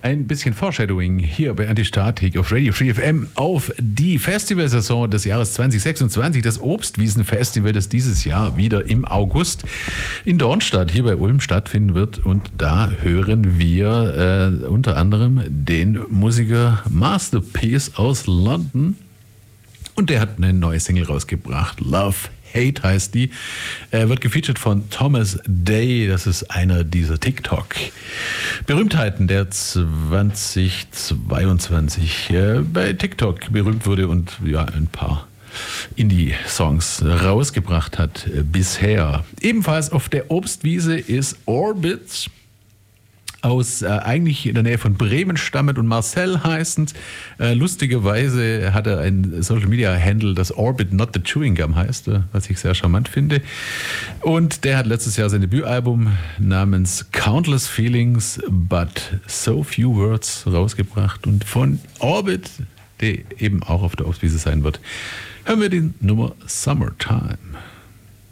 Ein bisschen Foreshadowing hier bei Antistatik auf Radio Free FM auf die Festivalsaison des Jahres 2026, das Obstwiesenfestival, das dieses Jahr wieder im August in Dornstadt hier bei Ulm stattfinden wird. Und da hören wir unter anderem den Musiker Masterpiece aus London. Und der hat eine neue Single rausgebracht, Love Hate heißt die. Wird gefeatured von Thomas Day. Das ist einer dieser TikTok-Berühmtheiten, der 2022 bei TikTok berühmt wurde und ja ein paar Indie-Songs rausgebracht hat bisher. Ebenfalls auf der Obstwiese ist Orbit. Aus eigentlich in der Nähe von Bremen stammend und Marcel heißend. Lustigerweise hat er ein Social-Media-Handle, das Orbit Not the Chewing Gum heißt, was ich sehr charmant finde. Und der hat letztes Jahr sein Debütalbum namens Countless Feelings But So Few Words rausgebracht. Und von Orbit, der eben auch auf der Obstwiese sein wird, hören wir die Nummer Summertime.